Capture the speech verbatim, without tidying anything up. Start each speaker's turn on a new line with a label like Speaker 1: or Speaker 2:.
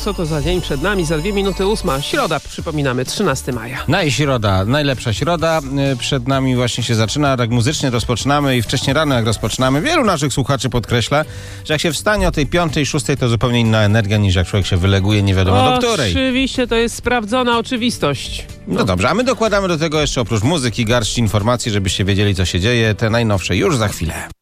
Speaker 1: co to za dzień przed nami. Za dwie minuty ósma. Środa, przypominamy, trzynastego maja.
Speaker 2: Najśroda, najlepsza środa. Przed nami właśnie się zaczyna. Tak muzycznie rozpoczynamy i wcześnie rano jak rozpoczynamy. Wielu naszych słuchaczy podkreśla, że jak się wstanie o tej piątej, szóstej, to zupełnie inna energia niż jak człowiek się wyleguje nie wiadomo
Speaker 1: o,
Speaker 2: do której.
Speaker 1: Oczywiście, to jest sprawdzona oczywistość.
Speaker 2: No. no dobrze, a my dokładamy do tego jeszcze oprócz muzyki garść informacji, żebyście wiedzieli, co się dzieje. Te najnowsze już za chwilę.